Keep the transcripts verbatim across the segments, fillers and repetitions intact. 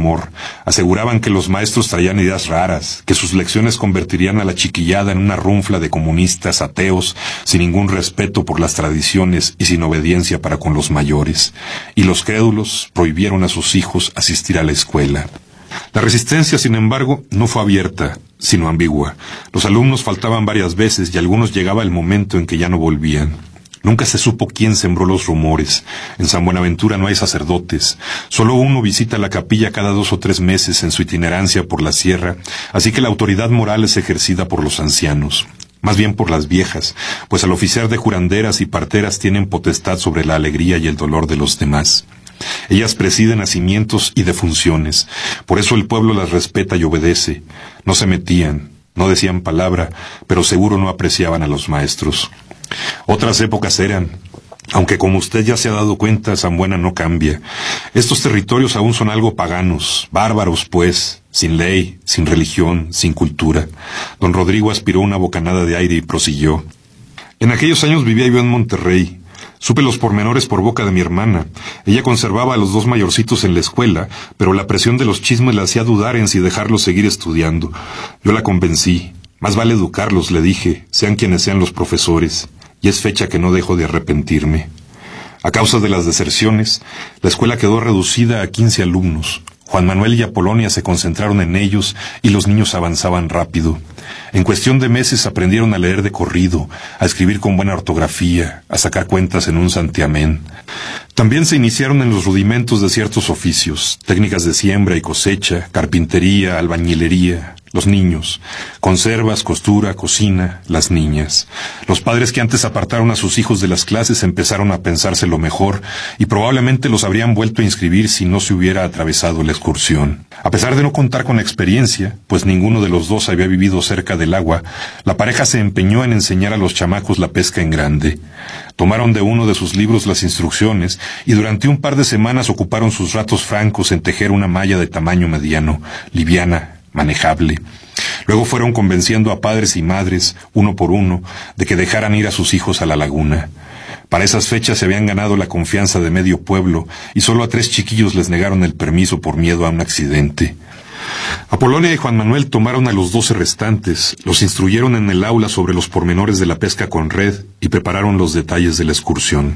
temor. Aseguraban que los maestros traían ideas raras, que sus lecciones convertirían a la chiquillada en una runfla de comunistas ateos, sin ningún respeto por las tradiciones y sin obediencia para con los mayores. Y los crédulos prohibieron a sus hijos asistir a la escuela. La resistencia, sin embargo, no fue abierta, sino ambigua. Los alumnos faltaban varias veces y algunos llegaba el momento en que ya no volvían. Nunca se supo quién sembró los rumores. En San Buenaventura no hay sacerdotes. Solo uno visita la capilla cada dos o tres meses en su itinerancia por la sierra, así que la autoridad moral es ejercida por los ancianos. Más bien por las viejas, pues al oficiar de curanderas y parteras tienen potestad sobre la alegría y el dolor de los demás. Ellas presiden nacimientos y defunciones. Por eso el pueblo las respeta y obedece. No se metían, no decían palabra, pero seguro no apreciaban a los maestros. Otras épocas eran, aunque como usted ya se ha dado cuenta, San Buena no cambia. Estos territorios aún son algo paganos, bárbaros pues, sin ley, sin religión, sin cultura. Don Rodrigo aspiró una bocanada de aire y prosiguió. En aquellos años vivía yo en Monterrey. Supe los pormenores por boca de mi hermana. Ella conservaba a los dos mayorcitos en la escuela, pero la presión de los chismes la hacía dudar en si dejarlos seguir estudiando. Yo la convencí. Más vale educarlos, le dije, sean quienes sean los profesores. Y es fecha que no dejo de arrepentirme. A causa de las deserciones, la escuela quedó reducida a quince alumnos. Juan Manuel y Apolonia se concentraron en ellos y los niños avanzaban rápido. En cuestión de meses aprendieron a leer de corrido, a escribir con buena ortografía, a sacar cuentas en un santiamén. También se iniciaron en los rudimentos de ciertos oficios, técnicas de siembra y cosecha, carpintería, albañilería. Los niños, conservas, costura, cocina, las niñas. Los padres que antes apartaron a sus hijos de las clases empezaron a pensárselo mejor y probablemente los habrían vuelto a inscribir si no se hubiera atravesado la excursión. A pesar de no contar con experiencia, pues ninguno de los dos había vivido cerca del agua, la pareja se empeñó en enseñar a los chamacos la pesca en grande. Tomaron de uno de sus libros las instrucciones y durante un par de semanas ocuparon sus ratos francos en tejer una malla de tamaño mediano, liviana, manejable. Luego fueron convenciendo a padres y madres, uno por uno, de que dejaran ir a sus hijos a la laguna. Para esas fechas se habían ganado la confianza de medio pueblo y solo a tres chiquillos les negaron el permiso por miedo a un accidente. Apolonia y Juan Manuel tomaron a los doce restantes, los instruyeron en el aula sobre los pormenores de la pesca con red y prepararon los detalles de la excursión.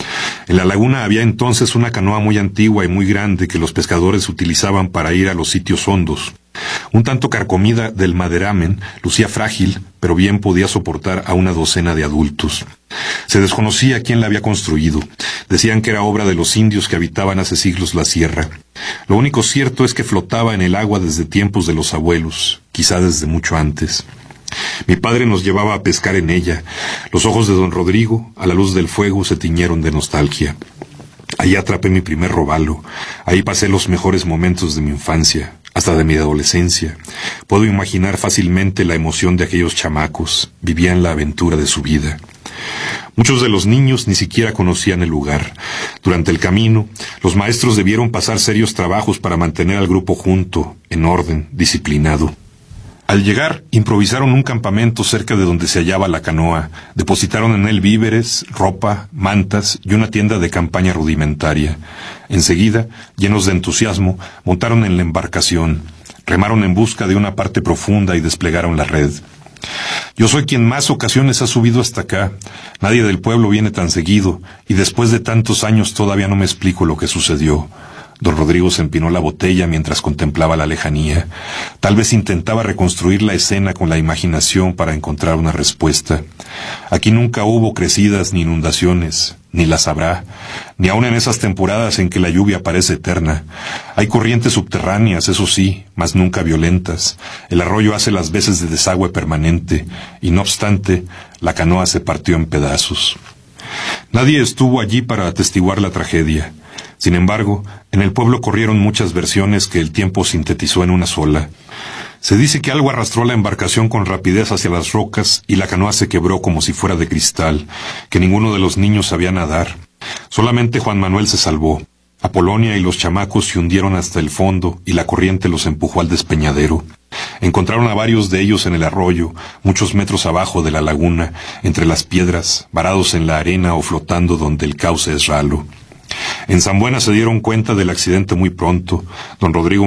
En la laguna había entonces una canoa muy antigua y muy grande que los pescadores utilizaban para ir a los sitios hondos. Un tanto carcomida del maderamen, lucía frágil, pero bien podía soportar a una docena de adultos. Se desconocía quién la había construido. Decían que era obra de los indios que habitaban hace siglos la sierra. Lo único cierto es que flotaba en el agua desde tiempos de los abuelos, quizá desde mucho antes. Mi padre nos llevaba a pescar en ella. Los ojos de don Rodrigo, a la luz del fuego, se tiñeron de nostalgia. Ahí atrapé mi primer robalo. Ahí pasé los mejores momentos de mi infancia, hasta de mi adolescencia. Puedo imaginar fácilmente la emoción de aquellos chamacos. Vivían la aventura de su vida. Muchos de los niños ni siquiera conocían el lugar. Durante el camino, los maestros debieron pasar serios trabajos para mantener al grupo junto, en orden, disciplinado. Al llegar, improvisaron un campamento cerca de donde se hallaba la canoa. Depositaron en él víveres, ropa, mantas y una tienda de campaña rudimentaria. Enseguida, llenos de entusiasmo, montaron en la embarcación. Remaron en busca de una parte profunda y desplegaron la red. Yo soy quien más ocasiones ha subido hasta acá. Nadie del pueblo viene tan seguido, y después de tantos años todavía no me explico lo que sucedió. Don Rodrigo se empinó la botella mientras contemplaba la lejanía. Tal vez intentaba reconstruir la escena con la imaginación para encontrar una respuesta. Aquí nunca hubo crecidas ni inundaciones, ni las habrá, ni aun en esas temporadas en que la lluvia parece eterna. Hay corrientes subterráneas, eso sí, mas nunca violentas. El arroyo hace las veces de desagüe permanente, y no obstante, la canoa se partió en pedazos. Nadie estuvo allí para atestiguar la tragedia. Sin embargo, en el pueblo corrieron muchas versiones que el tiempo sintetizó en una sola. Se dice que algo arrastró la embarcación con rapidez hacia las rocas y la canoa se quebró como si fuera de cristal, que ninguno de los niños sabía nadar. Solamente Juan Manuel se salvó. Apolonia y los chamacos se hundieron hasta el fondo y la corriente los empujó al despeñadero. Encontraron a varios de ellos en el arroyo, muchos metros abajo de la laguna, entre las piedras, varados en la arena o flotando donde el cauce es ralo. En San Buena se dieron cuenta del accidente muy pronto. Don Rodrigo